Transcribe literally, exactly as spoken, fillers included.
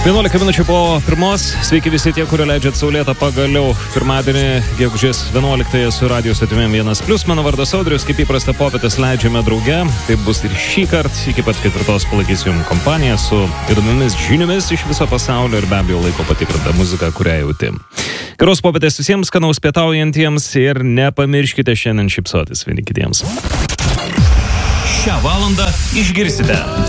vienuolika minučių po pirmos. Sveiki visi tie, kurie leidžiat saulėtą pagaliau pirmadienį, gegužės vienuoliktąją su radio stotimėm vienas plius. Mano vardas Audrius, kaip įprasta popietės leidžiame drauge. Taip bus ir šį kartą. Iki pat ketvirtos palaikysiu jums kompaniją su įdomiamis žiniomis iš viso pasaulio ir be abejo laiko patikrinta muzika, kurią jauti. Geros popietės visiems, skanaus pietaujantiems ir nepamirškite šiandien šypsotis vieni kitiems. Šią valandą išgirsite.